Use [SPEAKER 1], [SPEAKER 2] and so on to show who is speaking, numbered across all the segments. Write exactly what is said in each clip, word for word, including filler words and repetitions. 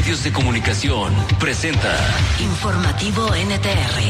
[SPEAKER 1] Medios de Comunicación presenta
[SPEAKER 2] Informativo N T R.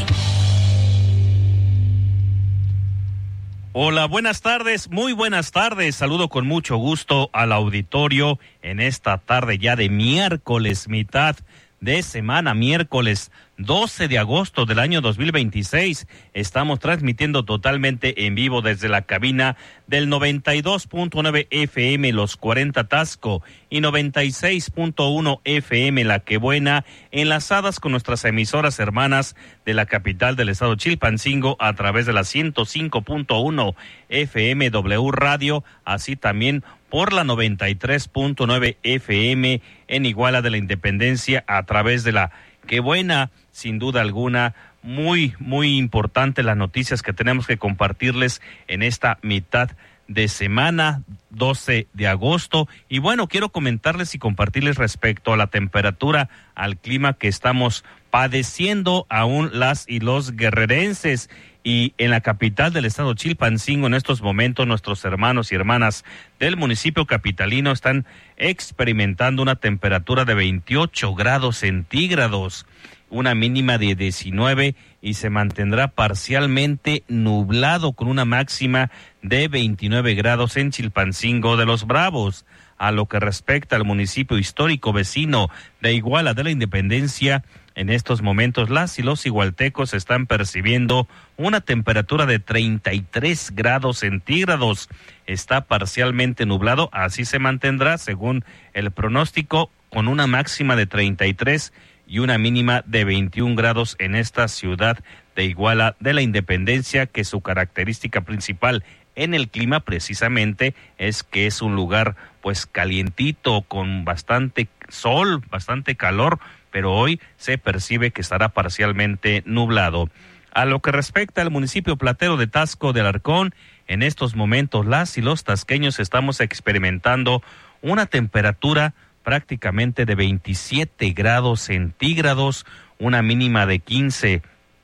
[SPEAKER 3] Hola, buenas tardes, muy buenas tardes. Saludo con mucho gusto al auditorio en esta tarde ya de miércoles, mitad de semana, miércoles doce de agosto del año dos mil veintiséis. Estamos transmitiendo totalmente en vivo desde la cabina del noventa y dos punto nueve F M Los cuarenta Tasco y noventa y seis punto uno F M La Que Buena, enlazadas con nuestras emisoras hermanas de la capital del estado Chilpancingo a través de la ciento cinco punto uno F M W Radio, así también por la noventa y tres punto nueve F M en Iguala de la Independencia a través de la Que Buena. Sin duda alguna, muy, muy importante las noticias que tenemos que compartirles en esta mitad de semana, doce de agosto. Y bueno, quiero comentarles y compartirles respecto a la temperatura, al clima que estamos padeciendo aún las y los guerrerenses. Y en la capital del estado Chilpancingo, en estos momentos, nuestros hermanos y hermanas del municipio capitalino están experimentando una temperatura de veintiocho grados centígrados, una mínima de diecinueve, y se mantendrá parcialmente nublado con una máxima de veintinueve grados en Chilpancingo de los Bravos. A lo que respecta al municipio histórico vecino de Iguala de la Independencia, en estos momentos las y los igualtecos están percibiendo una temperatura de treinta y tres grados centígrados. Está parcialmente nublado, así se mantendrá según el pronóstico, con una máxima de treinta y tres y una mínima de veintiún grados en esta ciudad de Iguala de la Independencia, que su característica principal en el clima precisamente es que es un lugar pues calientito, con bastante sol, bastante calor, pero hoy se percibe que estará parcialmente nublado. A lo que respecta al municipio platero de Tasco del Arcón, en estos momentos las y los tasqueños estamos experimentando una temperatura prácticamente de veintisiete grados centígrados, una mínima de quince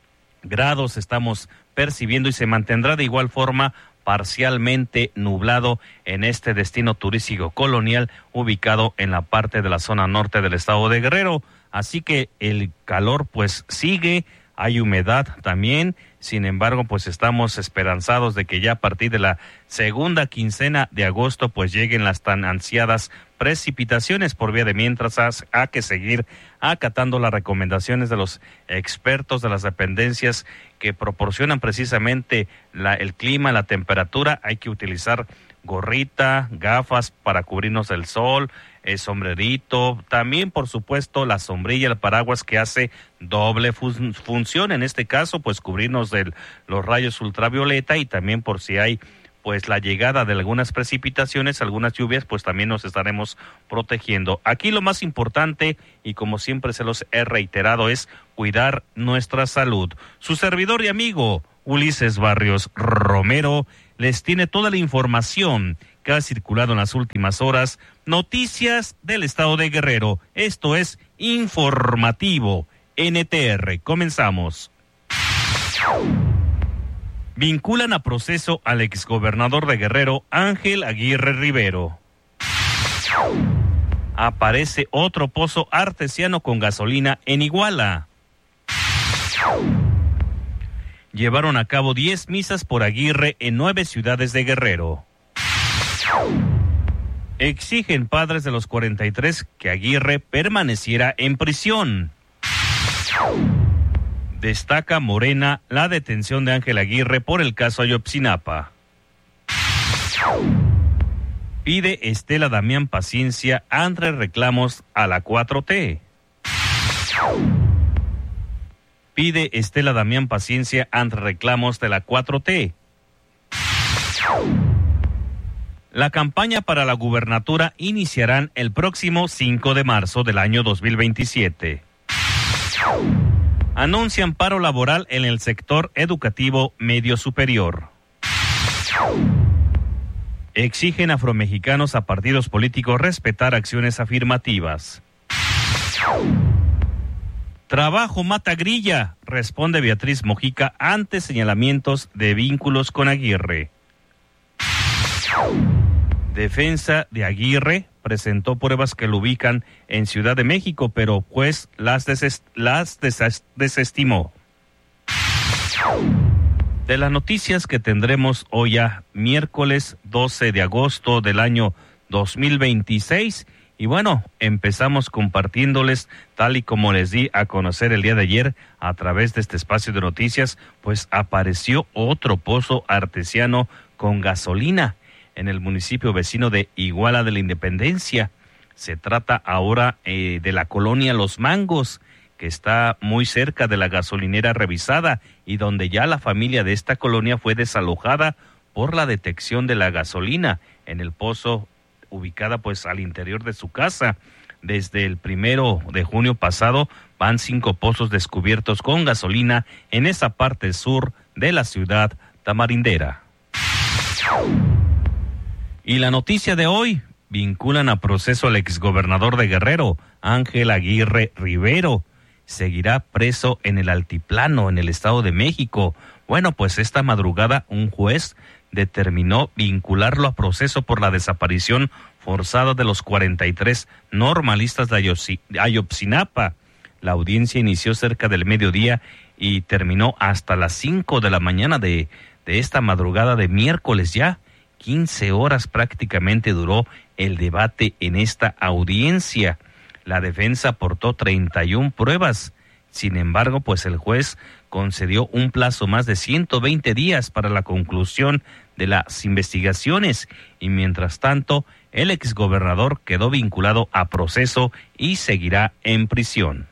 [SPEAKER 3] grados estamos percibiendo, y se mantendrá de igual forma parcialmente nublado en este destino turístico colonial ubicado en la parte de la zona norte del estado de Guerrero. Así que el calor pues sigue, hay humedad también. Sin embargo, pues estamos esperanzados de que ya a partir de la segunda quincena de agosto pues lleguen las tan ansiadas precipitaciones. Por vía de mientras, hay que seguir acatando las recomendaciones de los expertos de las dependencias que proporcionan precisamente la, el clima, la temperatura. Hay que utilizar gorrita, gafas para cubrirnos del sol, el sombrerito, también por supuesto la sombrilla, el paraguas, que hace doble fun- función, en este caso pues cubrirnos de los rayos ultravioleta, y también por si hay pues la llegada de algunas precipitaciones, algunas lluvias, pues también nos estaremos protegiendo. Aquí lo más importante, y como siempre se los he reiterado, es cuidar nuestra salud. Su servidor y amigo Ulises Barrios Romero les tiene toda la información que ha circulado en las últimas horas, noticias del estado de Guerrero. Esto es Informativo N T R. Comenzamos. Vinculan a proceso al exgobernador de Guerrero, Ángel Aguirre Rivero. Aparece otro pozo artesiano con gasolina en Iguala. Llevaron a cabo diez misas por Aguirre en nueve ciudades de Guerrero. Exigen padres de los cuarenta y tres que Aguirre permaneciera en prisión. Destaca Morena la detención de Ángel Aguirre por el caso Ayotzinapa. Pide Estela Damián paciencia ante reclamos a la cuatro T. Pide Estela Damián paciencia ante reclamos de la cuatro T. La campaña para la gubernatura iniciarán el próximo cinco de marzo del año dos mil veintisiete. Anuncian paro laboral en el sector educativo medio superior. Exigen afromexicanos a partidos políticos respetar acciones afirmativas. Trabajo mata grilla, responde Beatriz Mojica ante señalamientos de vínculos con Aguirre. Defensa de Aguirre presentó pruebas que lo ubican en Ciudad de México, pero juez las, des- las des- desestimó. De las noticias que tendremos hoy ya, miércoles doce de agosto del año dos mil veintiséis, y bueno, empezamos compartiéndoles, tal y como les di a conocer el día de ayer a través de este espacio de noticias, pues apareció otro pozo artesiano con gasolina en el municipio vecino de Iguala de la Independencia. Se trata ahora eh, de la colonia Los Mangos, que está muy cerca de la gasolinera revisada y donde ya la familia de esta colonia fue desalojada por la detección de la gasolina en el pozo ubicada pues al interior de su casa. Desde el primero de junio pasado van cinco pozos descubiertos con gasolina en esa parte sur de la ciudad tamarindera. Y la noticia de hoy, vinculan a proceso al exgobernador de Guerrero, Ángel Aguirre Rivero. Seguirá preso en el Altiplano, en el Estado de México. Bueno, pues esta madrugada un juez determinó vincularlo a proceso por la desaparición forzada de los cuarenta y tres normalistas de Ayotzinapa. La audiencia inició cerca del mediodía y terminó hasta las cinco de la mañana de, de esta madrugada de miércoles ya. quince horas prácticamente duró el debate en esta audiencia. La defensa aportó treinta y una pruebas. Sin embargo, pues el juez concedió un plazo más de ciento veinte días para la conclusión de las investigaciones y mientras tanto, el exgobernador quedó vinculado a proceso y seguirá en prisión.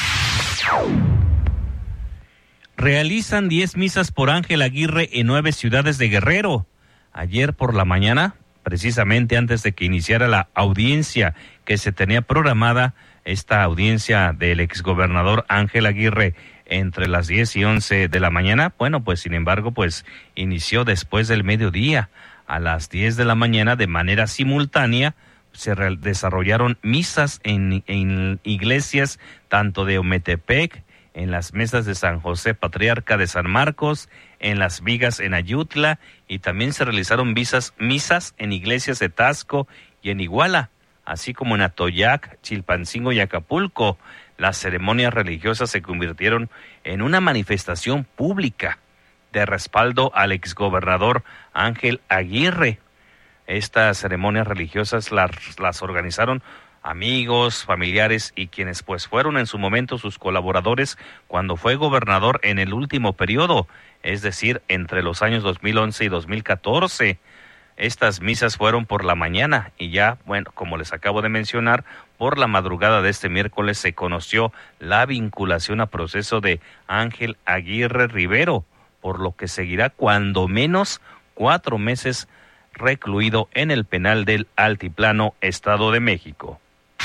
[SPEAKER 3] Realizan diez misas por Ángel Aguirre en nueve ciudades de Guerrero. Ayer por la mañana, precisamente antes de que iniciara la audiencia que se tenía programada, esta audiencia del exgobernador Ángel Aguirre entre las diez y once de la mañana, bueno, pues sin embargo, pues inició después del mediodía. A las diez de la mañana, de manera simultánea, se re- desarrollaron misas en, en iglesias tanto de Ometepec, en las mesas de San José Patriarca de San Marcos, en las Vigas en Ayutla, y también se realizaron misas, misas en iglesias de Taxco y en Iguala, así como en Atoyac, Chilpancingo y Acapulco. Las ceremonias religiosas se convirtieron en una manifestación pública de respaldo al exgobernador Ángel Aguirre. Estas ceremonias religiosas las, las organizaron amigos, familiares y quienes pues fueron en su momento sus colaboradores cuando fue gobernador en el último periodo, es decir, entre los años dos mil once y dos mil catorce. Estas misas fueron por la mañana y ya, bueno, como les acabo de mencionar, por la madrugada de este miércoles se conoció la vinculación a proceso de Ángel Aguirre Rivero, por lo que seguirá cuando menos cuatro meses recluido en el penal del Altiplano, Estado de México.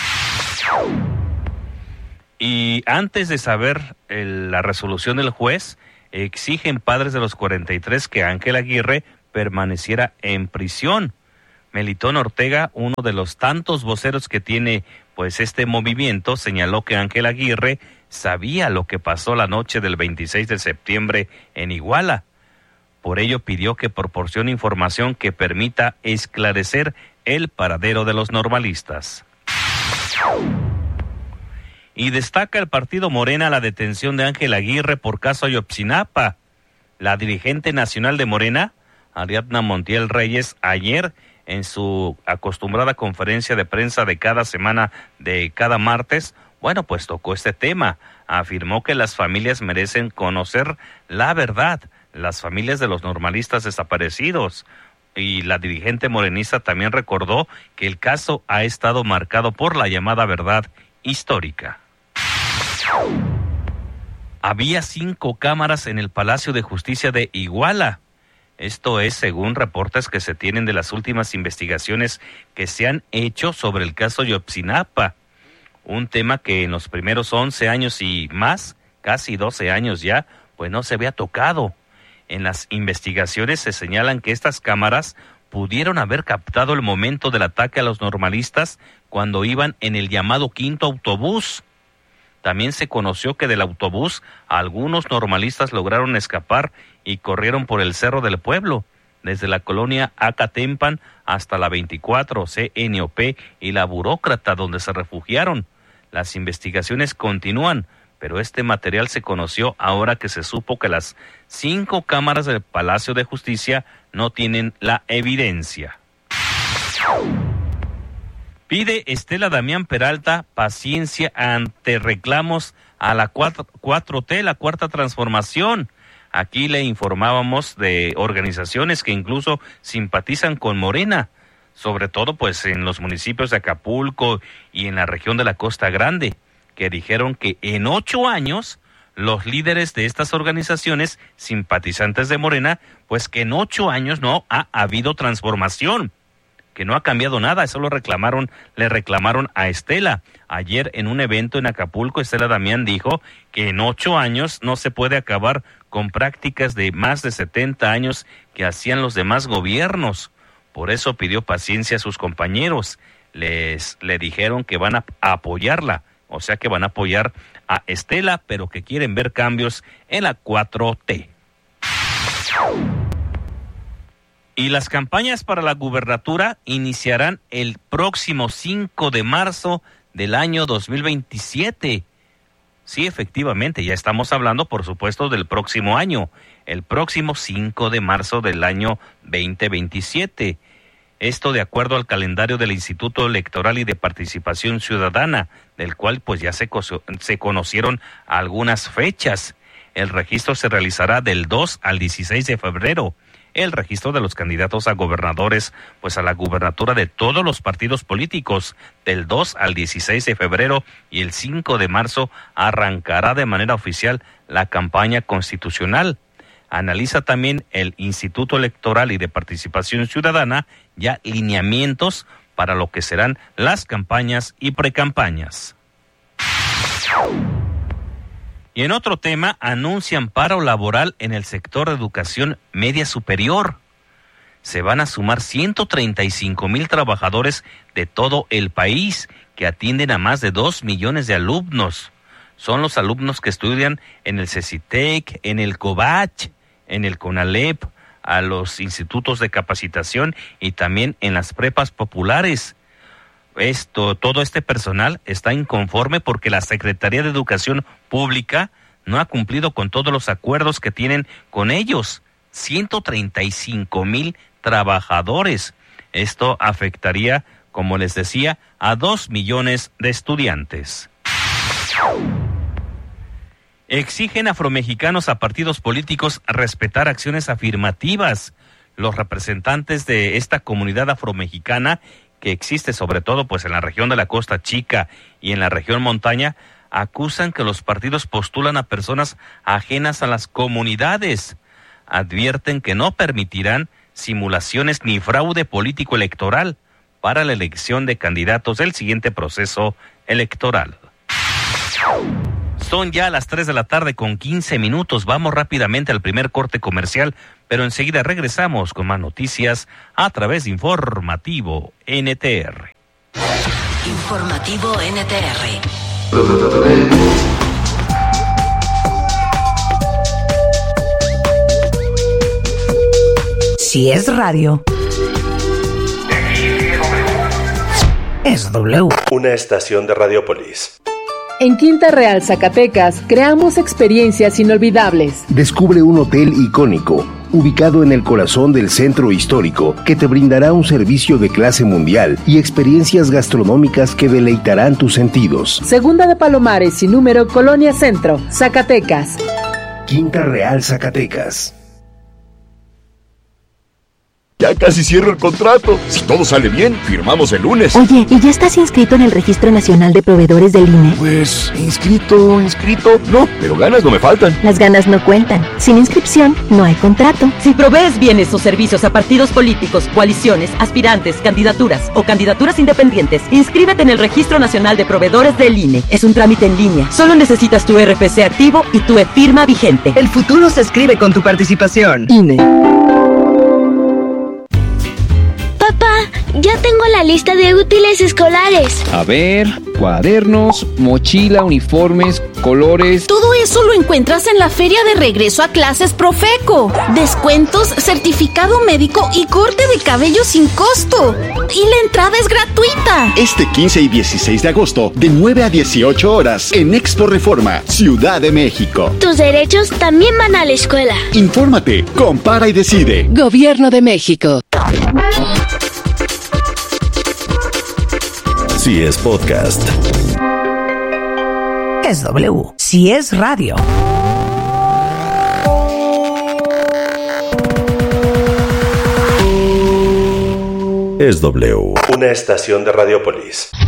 [SPEAKER 3] Y antes de saber el, la resolución del juez, exigen padres de los cuarenta y tres que Ángel Aguirre permaneciera en prisión. Melitón Ortega, uno de los tantos voceros que tiene pues este movimiento, señaló que Ángel Aguirre sabía lo que pasó la noche del veintiséis de septiembre en Iguala. Por ello pidió que proporcione información que permita esclarecer el paradero de los normalistas. Y destaca el partido Morena la detención de Ángel Aguirre por caso Ayotzinapa. La dirigente nacional de Morena, Ariadna Montiel Reyes, ayer en su acostumbrada conferencia de prensa de cada semana, de cada martes, bueno, pues tocó este tema. Afirmó que las familias merecen conocer la verdad, las familias de los normalistas desaparecidos. Y la dirigente morenista también recordó que el caso ha estado marcado por la llamada verdad histórica. Había cinco cámaras en el Palacio de Justicia de Iguala. Esto es según reportes que se tienen de las últimas investigaciones que se han hecho sobre el caso Ayotzinapa. Un tema que en los primeros once años y más, casi doce años ya, pues no se había tocado. En las investigaciones se señalan que estas cámaras pudieron haber captado el momento del ataque a los normalistas cuando iban en el llamado quinto autobús. También se conoció que del autobús algunos normalistas lograron escapar y corrieron por el Cerro del Pueblo. desde la colonia Acatempan hasta la veinticuatro C N O P y la Burócrata, donde se refugiaron. Las investigaciones continúan, pero este material se conoció ahora que se supo que las cinco cámaras del Palacio de Justicia no tienen la evidencia. Pide Estela Damián Peralta paciencia ante reclamos a la cuatro T, la Cuarta Transformación. Aquí le informábamos de organizaciones que incluso simpatizan con Morena, sobre todo pues en los municipios de Acapulco y en la región de la Costa Grande, que dijeron que en ocho años los líderes de estas organizaciones simpatizantes de Morena, pues que en ocho años no ha habido transformación, que no ha cambiado nada. Eso lo reclamaron, le reclamaron a Estela. Ayer en un evento en Acapulco, Estela Damián dijo que en ocho años no se puede acabar con prácticas de más de setenta años que hacían los demás gobiernos. Por eso pidió paciencia a sus compañeros. Les le dijeron que van a, a apoyarla, o sea que van a apoyar a Estela, pero que quieren ver cambios en la cuatro T. Y las campañas para la gubernatura iniciarán el próximo cinco de marzo del año dos mil veintisiete. Sí, efectivamente, ya estamos hablando, por supuesto, del próximo año, el próximo cinco de marzo del año veinte veintisiete. Esto de acuerdo al calendario del Instituto Electoral y de Participación Ciudadana, del cual pues ya se, se conocieron algunas fechas. El registro se realizará del dos al dieciséis de febrero. El registro de los candidatos a gobernadores, pues a la gubernatura de todos los partidos políticos, del dos al dieciséis de febrero, y el cinco de marzo arrancará de manera oficial la campaña constitucional. Analiza también el Instituto Electoral y de Participación Ciudadana ya lineamientos para lo que serán las campañas y precampañas. Y en otro tema, anuncian paro laboral en el sector de educación media superior. Se van a sumar ciento treinta y cinco mil trabajadores de todo el país que atienden a más de dos millones de alumnos. Son los alumnos que estudian en el CECITEC, en el COBACH, en el CONALEP, a los institutos de capacitación y también en las prepas populares. Esto, todo este personal está inconforme porque la Secretaría de Educación Pública no ha cumplido con todos los acuerdos que tienen con ellos. ciento treinta y cinco mil trabajadores. Esto afectaría, como les decía, a dos millones de estudiantes. Exigen afromexicanos a partidos políticos respetar acciones afirmativas. Los representantes de esta comunidad afromexicana que existe sobre todo pues en la región de la Costa Chica y en la región montaña, acusan que los partidos postulan a personas ajenas a las comunidades. Advierten que no permitirán simulaciones ni fraude político electoral para la elección de candidatos del siguiente proceso electoral. Son ya las tres de la tarde con quince minutos. Vamos rápidamente al primer corte comercial, pero enseguida regresamos con más noticias a través de Informativo N T R.
[SPEAKER 2] Informativo N T R.
[SPEAKER 4] Si es radio, es W.
[SPEAKER 5] Una estación de Radiopolis.
[SPEAKER 6] En Quinta Real, Zacatecas, creamos experiencias inolvidables.
[SPEAKER 7] Descubre un hotel icónico, ubicado en el corazón del centro histórico, que te brindará un servicio de clase mundial y experiencias gastronómicas que deleitarán tus sentidos.
[SPEAKER 6] Segunda de Palomares y número Colonia Centro, Zacatecas.
[SPEAKER 7] Quinta Real, Zacatecas.
[SPEAKER 8] Ya casi cierro el contrato. Si todo sale bien, firmamos el lunes.
[SPEAKER 9] Oye, ¿y ya estás inscrito en el Registro Nacional de Proveedores del I N E?
[SPEAKER 8] Pues, inscrito, inscrito, no, pero ganas no me faltan.
[SPEAKER 9] Las ganas no cuentan. Sin inscripción, no hay contrato.
[SPEAKER 10] Si provees bienes o servicios a partidos políticos, coaliciones, aspirantes, candidaturas o candidaturas independientes, inscríbete en el Registro Nacional de Proveedores del I N E. Es un trámite en línea. Solo necesitas tu R F C activo y tu e-firma vigente.
[SPEAKER 11] El futuro se escribe con tu participación.
[SPEAKER 10] I N E.
[SPEAKER 12] Papá,
[SPEAKER 11] Ya tengo la lista de útiles escolares.
[SPEAKER 12] A ver, cuadernos, mochila, uniformes, colores.
[SPEAKER 13] Todo eso lo encuentras en la feria de regreso a clases Profeco. Descuentos, certificado médico y corte de cabello sin costo. Y la entrada es gratuita.
[SPEAKER 14] Este quince y dieciséis de agosto, de nueve a dieciocho horas, en Expo Reforma, Ciudad de México.
[SPEAKER 11] Tus derechos también van a la escuela.
[SPEAKER 14] Infórmate, compara y decide.
[SPEAKER 10] Gobierno de México.
[SPEAKER 5] Si es podcast,
[SPEAKER 4] es W. Si es radio,
[SPEAKER 5] es W. Una estación de Radiopolis.